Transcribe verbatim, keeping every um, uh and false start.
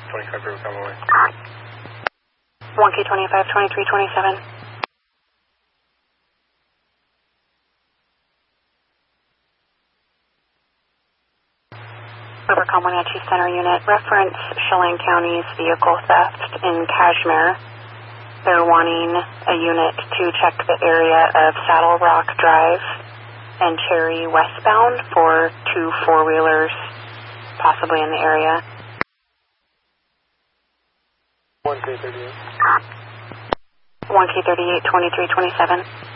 twenty-five River Commonwealth. one K twenty-five, twenty-three twenty-seven. Rivercom Wenatchee Center Unit, reference Chelan County's vehicle theft in Cashmere. They're wanting a unit to check the area of Saddle Rock Drive and Cherry westbound for two four-wheelers possibly in the area. one K thirty-eight. one K thirty-eight, twenty-three twenty-seven.